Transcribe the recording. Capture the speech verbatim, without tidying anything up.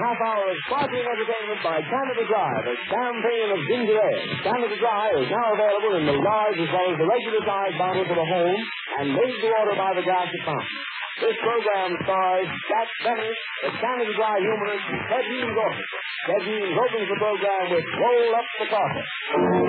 half hour of sparkling entertainment by Canada Dry, the campaign of ginger ale. Canada Dry is now available in the large as well as the regular size bottle for the home and made to order by the gas at fountain. This program stars Jack Benny, the Canada Dry humorist, and Ted Dean's orchestra. Ted Dean opens the program with Roll Up the Carpet.